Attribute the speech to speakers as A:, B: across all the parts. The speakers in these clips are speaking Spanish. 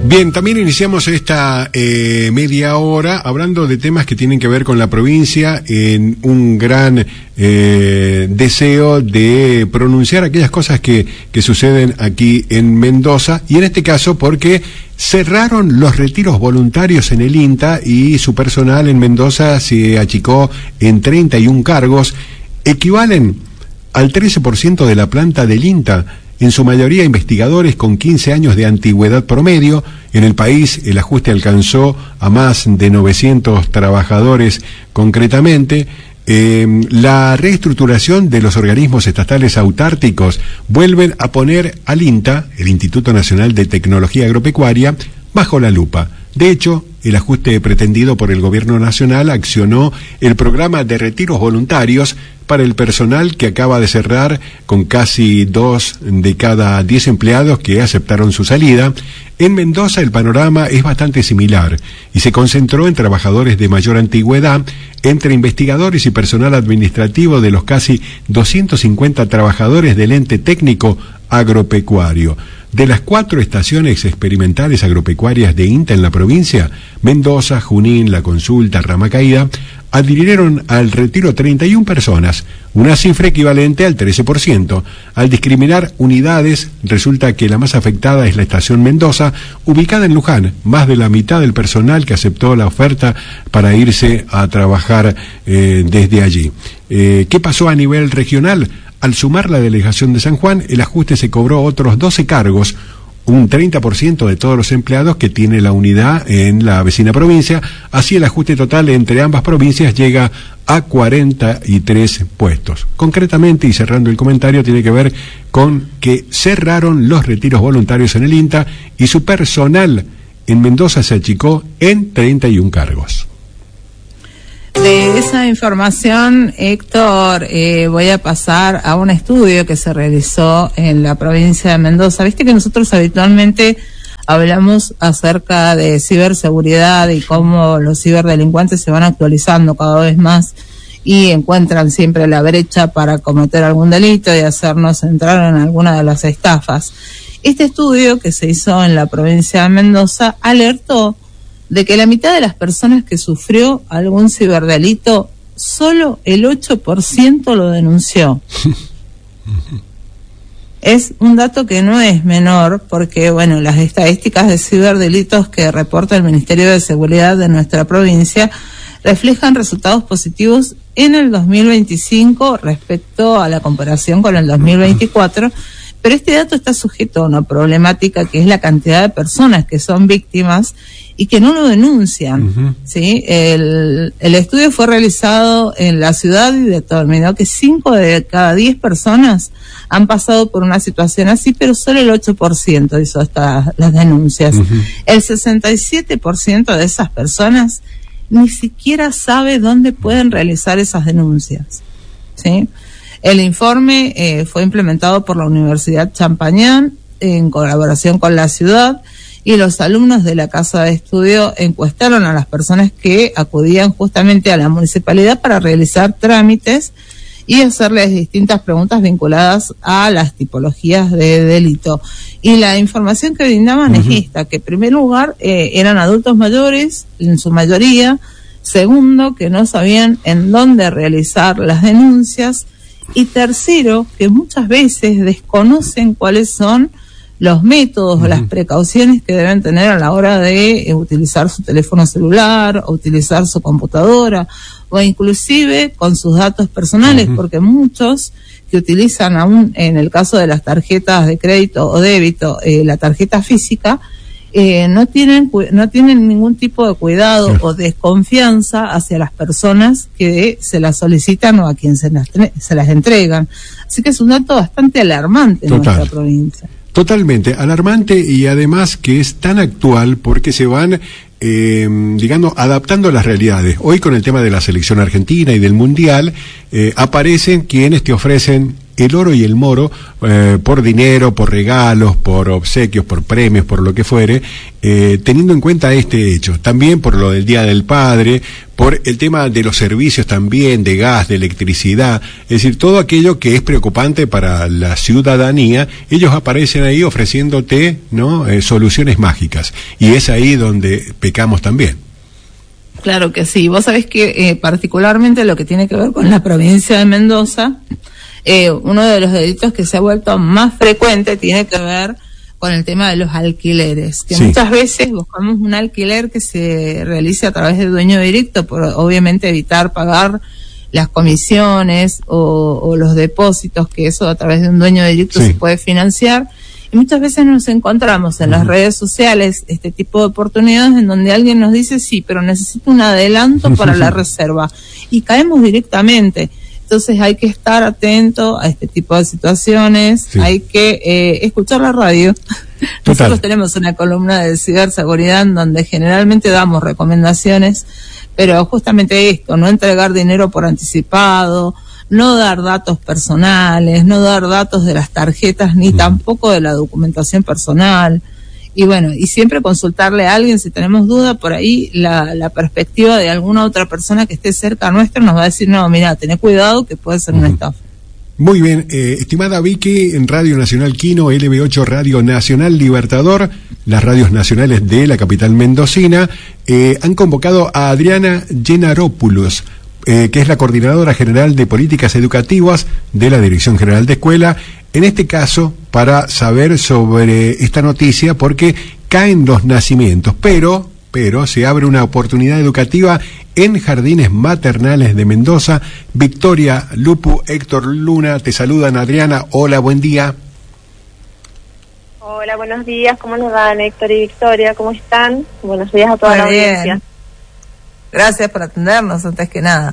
A: Bien, también iniciamos esta media hora hablando de temas que tienen que ver con la provincia en un gran deseo de pronunciar aquellas cosas que suceden aquí en Mendoza, y en este caso porque cerraron los retiros voluntarios en el INTA y su personal en Mendoza se achicó en 31 cargos, equivalen al 13% de la planta del INTA, en su mayoría investigadores con 15 años de antigüedad promedio. En el país el ajuste alcanzó a más de 900 trabajadores concretamente. La reestructuración de los organismos estatales autárquicos vuelven a poner al INTA, el Instituto Nacional de Tecnología Agropecuaria, bajo la lupa. De hecho, el ajuste pretendido por el Gobierno Nacional accionó el programa de retiros voluntarios para el personal que acaba de cerrar, con casi 2 de cada 10 empleados que aceptaron su salida. En Mendoza el panorama es bastante similar y se concentró en trabajadores de mayor antigüedad, entre investigadores y personal administrativo de los casi 250 trabajadores del ente técnico agropecuario. De las 4 estaciones experimentales agropecuarias de INTA en la provincia, Mendoza, Junín, La Consulta, Ramacaída, adhirieron al retiro 31 personas, una cifra equivalente al 13%. Al discriminar unidades, resulta que la más afectada es la estación Mendoza, ubicada en Luján. Más de la mitad del personal que aceptó la oferta para irse a trabajar desde allí. ¿Qué pasó a nivel regional? Al sumar la delegación de San Juan, el ajuste se cobró otros 12 cargos, un 30% de todos los empleados que tiene la unidad en la vecina provincia. Así el ajuste total entre ambas provincias llega a 43 puestos. Concretamente, y cerrando el comentario, tiene que ver con que cerraron los retiros voluntarios en el INTA y su personal en Mendoza se achicó en 31 cargos.
B: De esa información, Héctor, voy a pasar a un estudio que se realizó en la provincia de Mendoza. Viste que nosotros habitualmente hablamos acerca de ciberseguridad y cómo los ciberdelincuentes se van actualizando cada vez más y encuentran siempre la brecha para cometer algún delito y hacernos entrar en alguna de las estafas. Este estudio que se hizo en la provincia de Mendoza alertó de que la mitad de las personas que sufrió algún ciberdelito, solo el 8% lo denunció. Es un dato que no es menor, porque bueno, las estadísticas de ciberdelitos que reporta el Ministerio de Seguridad de nuestra provincia reflejan resultados positivos en el 2025 respecto a la comparación con el 2024, pero este dato está sujeto a una problemática que es la cantidad de personas que son víctimas y que no lo denuncian. ¿Sí? El estudio fue realizado en la ciudad y determinó que 5 de cada 10 personas han pasado por una situación así, pero solo el 8% hizo las denuncias. El 67% de esas personas ni siquiera sabe dónde pueden realizar esas denuncias. ¿Sí? El informe fue implementado por la Universidad Champagnat en colaboración con la ciudad, y los alumnos de la casa de estudio encuestaron a las personas que acudían justamente a la municipalidad para realizar trámites y hacerles distintas preguntas vinculadas a las tipologías de delito. Y la información que brindaban es esta, que en primer lugar eran adultos mayores, en su mayoría; segundo, que no sabían en dónde realizar las denuncias; y tercero, que muchas veces desconocen cuáles son los métodos o las precauciones que deben tener a la hora de utilizar su teléfono celular, o utilizar su computadora, o inclusive con sus datos personales, porque muchos que utilizan aún, en el caso de las tarjetas de crédito o débito, la tarjeta física, no tienen ningún tipo de cuidado o desconfianza hacia las personas que se las solicitan o a quien se las entregan. Así que es un dato bastante alarmante en nuestra provincia.
A: Totalmente alarmante, y además que es tan actual porque se van, digamos, adaptando a las realidades. Hoy, con el tema de la selección argentina y del mundial, aparecen quienes te ofrecen el oro y el moro por dinero, por regalos, por obsequios, por premios, por lo que fuere, teniendo en cuenta este hecho. También por lo del Día del Padre, por el tema de los servicios también, de gas, de electricidad, es decir, todo aquello que es preocupante para la ciudadanía, ellos aparecen ahí ofreciéndote, ¿no?, soluciones mágicas, y es ahí donde pecamos también.
B: Claro que sí. Vos sabés que particularmente lo que tiene que ver con la provincia de Mendoza, uno de los delitos que se ha vuelto más frecuente tiene que ver con el tema de los alquileres, que muchas veces buscamos un alquiler que se realice a través de dueño directo, por obviamente evitar pagar las comisiones o los depósitos, que eso a través de un dueño directo se puede financiar. Y muchas veces nos encontramos en las redes sociales este tipo de oportunidades en donde alguien nos dice, sí, pero necesito un adelanto para la reserva. Y caemos directamente. Entonces hay que estar atento a este tipo de situaciones, hay que escuchar la radio. Nosotros tenemos una columna de ciberseguridad en donde generalmente damos recomendaciones, pero justamente esto, no entregar dinero por anticipado, no dar datos personales, no dar datos de las tarjetas ni tampoco de la documentación personal. Y bueno, y siempre consultarle a alguien si tenemos duda, por ahí la perspectiva de alguna otra persona que esté cerca nuestra nos va a decir, no, mira, tené cuidado que puede ser una estafa.
A: Muy bien, estimada Vicky, en Radio Nacional Quino, LB8 Radio Nacional Libertador, las radios nacionales de la capital mendocina, han convocado a Adriana Genaropoulos, que es la coordinadora general de políticas educativas de la Dirección General de Escuela, en este caso para saber sobre esta noticia, porque caen los nacimientos, pero se abre una oportunidad educativa en jardines maternales de Mendoza. Victoria, Lupu, Héctor, Luna, te saludan. Adriana, hola, buen día.
C: Hola, buenos días, ¿cómo nos van, Héctor y Victoria? ¿Cómo están? Buenos días a toda la audiencia.
B: Gracias por atendernos, antes que nada.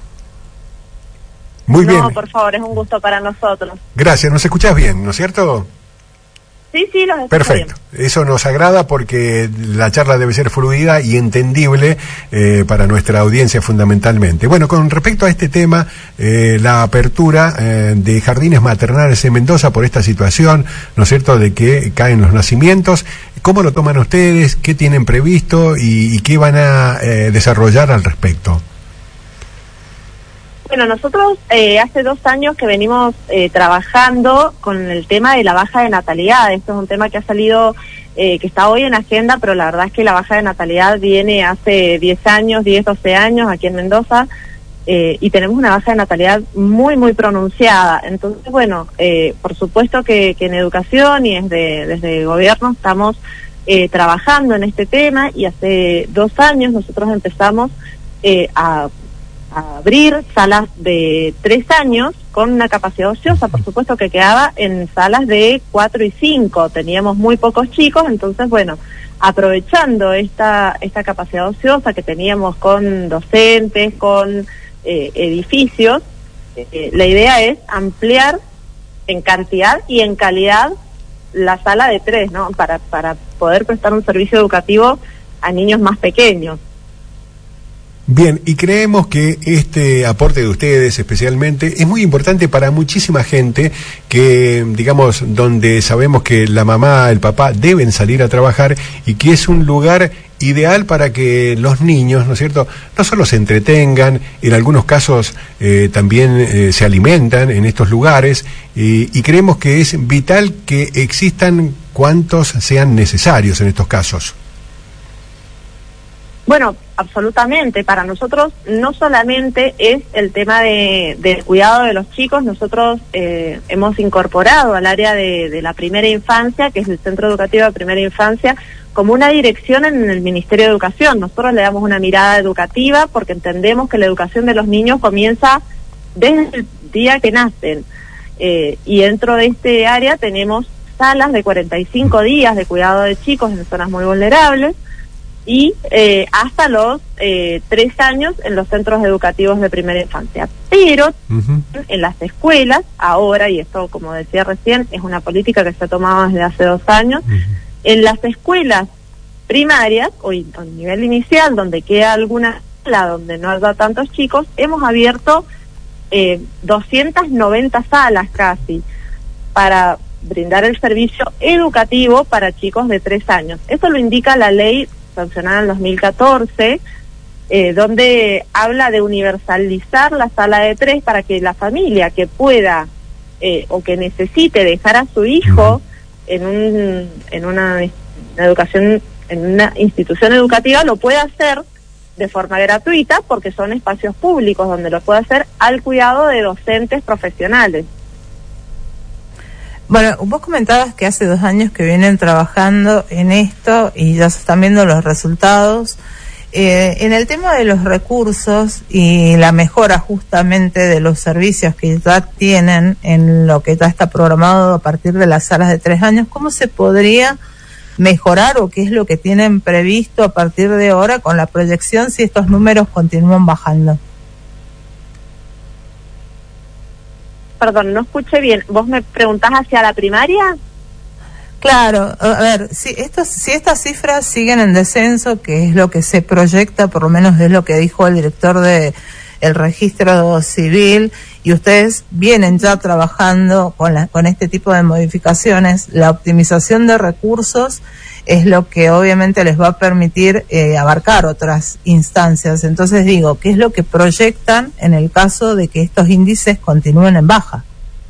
A: Muy bien.
C: No, por favor, es un gusto para nosotros.
A: Gracias, nos escuchás bien, ¿no es cierto?
C: Sí, los escucho.
A: Perfecto, bien. Eso nos agrada porque la charla debe ser fluida y entendible para nuestra audiencia fundamentalmente. Bueno, con respecto a este tema, la apertura de jardines maternales en Mendoza por esta situación, ¿no es cierto?, de que caen los nacimientos, ¿cómo lo toman ustedes? ¿Qué tienen previsto y qué van a desarrollar al respecto?
C: Bueno, nosotros hace 2 años que venimos trabajando con el tema de la baja de natalidad. Esto es un tema que ha salido, que está hoy en agenda, pero la verdad es que la baja de natalidad viene hace 10 años, 10, 12 años aquí en Mendoza, y tenemos una baja de natalidad muy, muy pronunciada. Entonces, bueno, por supuesto que en educación y desde el gobierno estamos trabajando en este tema, y hace 2 años nosotros empezamos a abrir salas de 3 años con una capacidad ociosa, por supuesto que quedaba en salas de 4 y 5, teníamos muy pocos chicos, entonces bueno, aprovechando esta capacidad ociosa que teníamos con docentes, con edificios, la idea es ampliar en cantidad y en calidad la sala de 3, ¿no? Para poder prestar un servicio educativo a niños más pequeños.
A: Bien, y creemos que este aporte de ustedes especialmente es muy importante para muchísima gente que, digamos, donde sabemos que la mamá, el papá deben salir a trabajar y que es un lugar ideal para que los niños, ¿no es cierto?, no solo se entretengan, en algunos casos también se alimentan en estos lugares, y creemos que es vital que existan cuantos sean necesarios en estos casos.
C: Bueno, absolutamente. Para nosotros no solamente es el tema del cuidado de los chicos, nosotros hemos incorporado al área de la primera infancia, que es el Centro Educativo de Primera Infancia, como una dirección en el Ministerio de Educación. Nosotros le damos una mirada educativa porque entendemos que la educación de los niños comienza desde el día que nacen. Y dentro de este área tenemos salas de 45 días de cuidado de chicos en zonas muy vulnerables, y hasta los 3 años en los centros educativos de primera infancia. Pero en las escuelas, ahora, y esto como decía recién, es una política que se ha tomado desde hace 2 años, en las escuelas primarias o nivel inicial, donde queda alguna escuela donde no haya tantos chicos, hemos abierto 290 salas casi para brindar el servicio educativo para chicos de 3 años. Esto lo indica la ley sancionada en 2014, donde habla de universalizar la sala de 3 para que la familia que pueda o que necesite dejar a su hijo en una educación, en una institución educativa, lo pueda hacer de forma gratuita, porque son espacios públicos donde lo puede hacer al cuidado de docentes profesionales.
B: Bueno, vos comentabas que hace 2 años que vienen trabajando en esto y ya se están viendo los resultados. En el tema de los recursos y la mejora justamente de los servicios que ya tienen en lo que ya está programado a partir de las salas de 3 años, ¿cómo se podría mejorar o qué es lo que tienen previsto a partir de ahora con la proyección si estos números continúan bajando?
C: Perdón, no escuché bien. ¿Vos me preguntás hacia la primaria?
B: Claro, a ver, si estas cifras siguen en descenso, que es lo que se proyecta, por lo menos es lo que dijo el director de el registro civil, y ustedes vienen ya trabajando con este tipo de modificaciones, la optimización de recursos es lo que obviamente les va a permitir abarcar otras instancias. Entonces digo, ¿qué es lo que proyectan en el caso de que estos índices continúen en baja?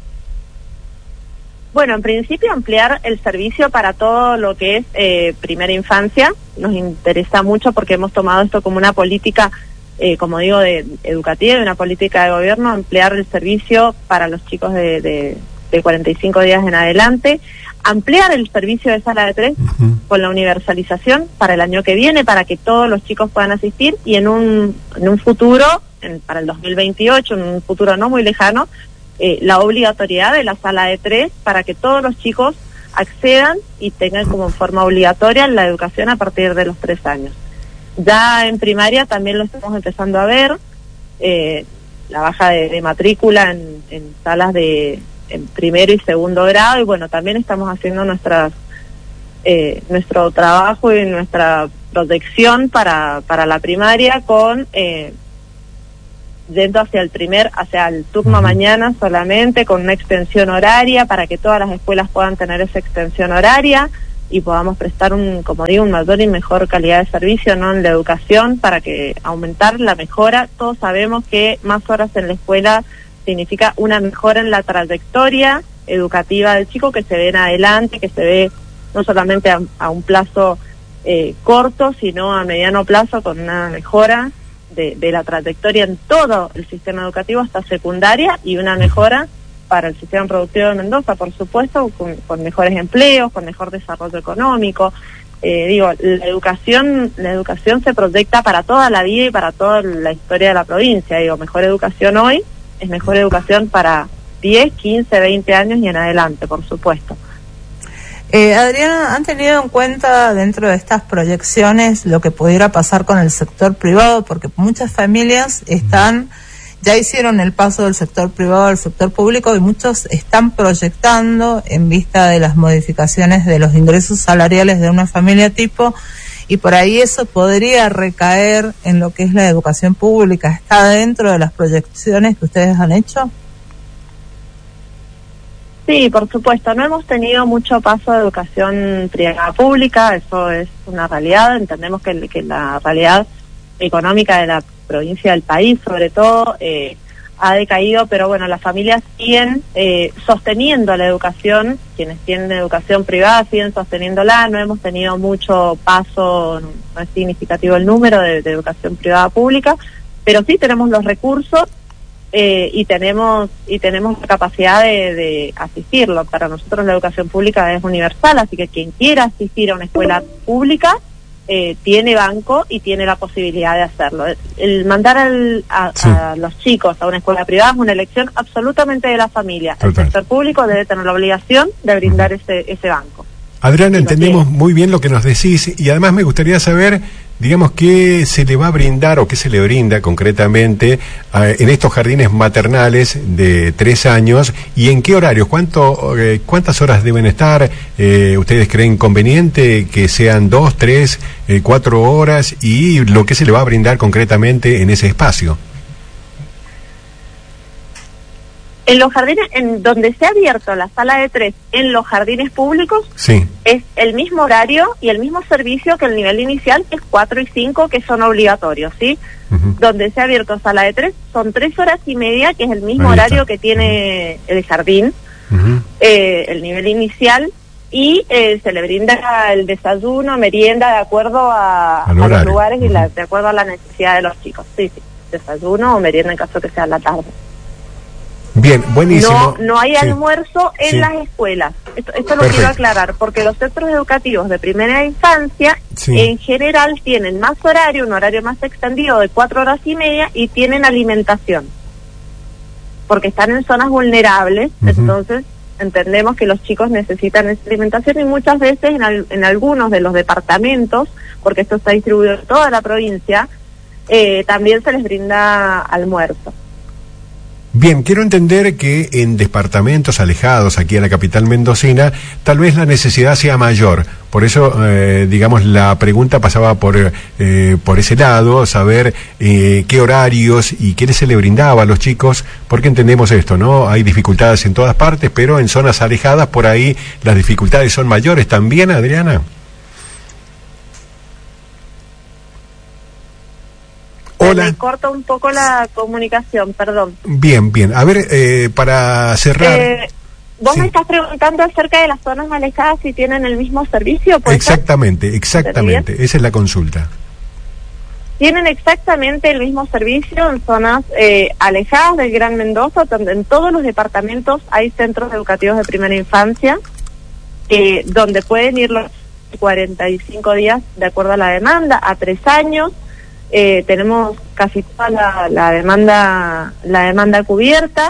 C: Bueno, en principio ampliar el servicio para todo lo que es primera infancia. Nos interesa mucho porque hemos tomado esto como una política, como digo, educativa y una política de gobierno, ampliar el servicio para los chicos de 45 días en adelante, ampliar el servicio de sala de 3 con la universalización para el año que viene, para que todos los chicos puedan asistir, y en un futuro, para el 2028, en un futuro no muy lejano, la obligatoriedad de la sala de 3 para que todos los chicos accedan y tengan como forma obligatoria la educación a partir de los 3 años. Ya en primaria también lo estamos empezando a ver, la baja de matrícula en salas en primero y segundo grado, y bueno, también estamos haciendo nuestro trabajo y nuestra protección para la primaria con yendo hacia el turno mañana solamente, con una extensión horaria para que todas las escuelas puedan tener esa extensión horaria y podamos prestar como digo, un mayor y mejor calidad de servicio, ¿no?, en la educación, para que aumentar la mejora. Todos sabemos que más horas en la escuela significa una mejora en la trayectoria educativa del chico, que se ve en adelante, que se ve no solamente a un plazo corto, sino a mediano plazo, con una mejora de la trayectoria en todo el sistema educativo hasta secundaria, y una mejora para el sistema productivo de Mendoza, por supuesto, con mejores empleos, con mejor desarrollo económico. La educación se proyecta para toda la vida y para toda la historia de la provincia. Mejor educación hoy es mejor educación para 10, 15, 20 años y en adelante, por supuesto.
B: Adriana, ¿han tenido en cuenta dentro de estas proyecciones lo que pudiera pasar con el sector privado? Porque muchas familias ya hicieron el paso del sector privado al sector público, y muchos están proyectando en vista de las modificaciones de los ingresos salariales de una familia tipo, y por ahí eso podría recaer en lo que es la educación pública. ¿Está dentro de las proyecciones que ustedes han hecho?
C: Sí, por supuesto. No hemos tenido mucho paso de educación privada pública, eso es una realidad. Entendemos que la realidad económica de la provincia, del país sobre todo, ha decaído, pero bueno, las familias siguen sosteniendo la educación. Quienes tienen educación privada siguen sosteniéndola. No hemos tenido mucho paso, no es significativo el número de educación privada pública, pero sí tenemos los recursos y tenemos la capacidad de asistirlo. Para nosotros la educación pública es universal, así que quien quiera asistir a una escuela pública tiene banco y tiene la posibilidad de hacerlo. El mandar a los chicos a una escuela privada es una elección absolutamente de la familia. Total. El sector público debe tener la obligación de brindar ese banco.
A: Adriana, entendemos muy bien lo que nos decís, y además me gustaría saber, digamos, qué se le va a brindar o qué se le brinda concretamente en estos jardines maternales de 3 años, y en qué horarios, cuántas horas deben estar. ¿Ustedes creen conveniente que sean 2, 3, 4 horas, y lo que se le va a brindar concretamente en ese espacio?
C: En los jardines, en donde se ha abierto la sala de 3 en los jardines públicos,
A: Sí.
C: es el mismo horario y el mismo servicio que el nivel inicial, que es 4 y 5, que son obligatorios, ¿sí? Donde se ha abierto sala de 3, son 3 horas y media, que es el mismo
A: Ahí
C: horario
A: está.
C: que tiene el jardín,
A: Ujú.
C: el nivel inicial, y se le brinda el desayuno, merienda, de acuerdo a los
A: horario.
C: lugares y de acuerdo a la necesidad de los chicos. Sí, sí, desayuno o merienda en caso que sea a la tarde.
A: Bien, buenísimo.
C: No hay
A: Sí.
C: almuerzo en
A: Sí.
C: las escuelas. Esto lo
A: Perfecto.
C: quiero aclarar, porque los centros educativos de primera infancia
A: Sí.
C: en general tienen más horario, un horario más extendido de 4 horas y media, y tienen alimentación, porque están en zonas vulnerables.
A: Ujú.
C: Entonces entendemos que los chicos necesitan esa alimentación, y muchas veces en algunos de los departamentos, porque esto está distribuido en toda la provincia, también se les brinda almuerzo.
A: Bien, quiero entender que en departamentos alejados aquí a la capital mendocina, tal vez la necesidad sea mayor. Por eso, digamos, la pregunta pasaba por ese lado, saber qué horarios y qué se le brindaba a los chicos, porque entendemos esto, ¿no? Hay dificultades en todas partes, pero en zonas alejadas por ahí las dificultades son mayores también, Adriana. Hola.
C: Me corta un poco la comunicación, perdón.
A: Bien, bien. A ver, para cerrar...
C: Vos
A: Sí.
C: me estás preguntando acerca de las zonas alejadas si tienen el mismo servicio, ¿puede ser?
A: Exactamente, exactamente. Esa es la consulta.
C: Tienen exactamente el mismo servicio en zonas alejadas del Gran Mendoza, donde en todos los departamentos hay centros educativos de primera infancia, donde pueden ir los 45 días de acuerdo a la demanda, a 3 años. Tenemos casi toda la demanda cubierta,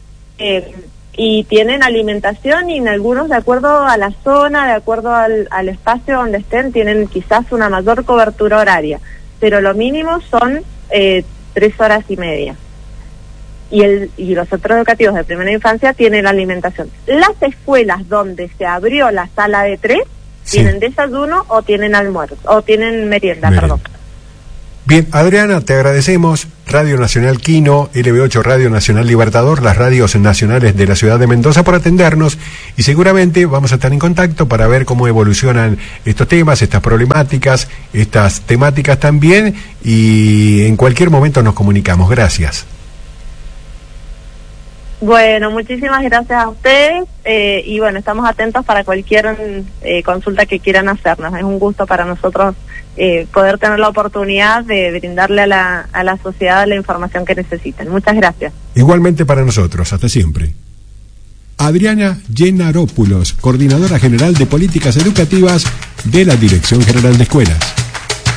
C: y tienen alimentación, y en algunos, de acuerdo a la zona, de acuerdo al espacio donde estén, tienen quizás una mayor cobertura horaria, pero lo mínimo son 3 horas y media. Y los centros educativos de primera infancia tienen alimentación. Las escuelas donde se abrió la sala de 3
A: Sí.
C: tienen desayuno o tienen almuerzo, o tienen merienda. Perdón.
A: Bien, Adriana, te agradecemos. Radio Nacional Quino, LB8 Radio Nacional Libertador, las radios nacionales de la ciudad de Mendoza, por atendernos, y seguramente vamos a estar en contacto para ver cómo evolucionan estos temas, estas problemáticas, estas temáticas también, y en cualquier momento nos comunicamos. Gracias.
C: Bueno, muchísimas gracias a ustedes, y bueno, estamos atentos para cualquier consulta que quieran hacernos. Es un gusto para nosotros poder tener la oportunidad de brindarle a la sociedad la información que necesiten. Muchas gracias.
A: Igualmente para nosotros, hasta siempre. Adriana Yenarópulos, Coordinadora General de Políticas Educativas de la Dirección General de Escuelas.